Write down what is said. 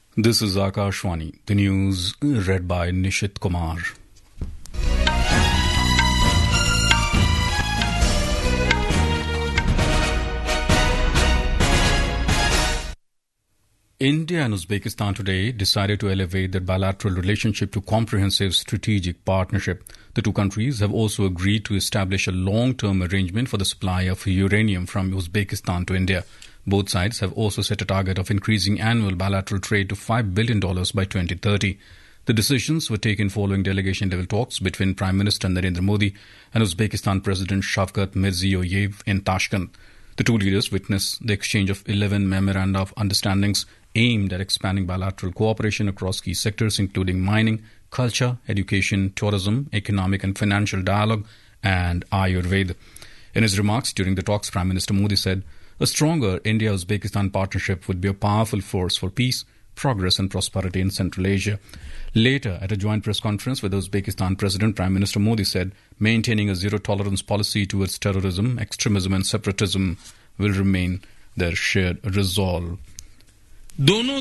This is Akashwani. The news read by Nishit Kumar. India and Uzbekistan today decided to elevate their bilateral relationship to comprehensive strategic partnership. The two countries have also agreed to establish a long-term arrangement for the supply of uranium from Uzbekistan to India. Both sides have also set a target of increasing annual bilateral trade to $5 billion by 2030. The decisions were taken following delegation-level talks between Prime Minister Narendra Modi and Uzbekistan President Shavkat Mirziyoyev in Tashkent. The two leaders witnessed the exchange of 11 memoranda of understandings aimed at expanding bilateral cooperation across key sectors including mining, culture, education, tourism, economic and financial dialogue, and Ayurveda. In his remarks during the talks, Prime Minister Modi said, "A stronger India-Uzbekistan partnership would be a powerful force for peace, progress and prosperity in Central Asia." Later, at a joint press conference with the Uzbekistan President, Prime Minister Modi said, "Maintaining a zero-tolerance policy towards terrorism, extremism and separatism will remain their shared resolve."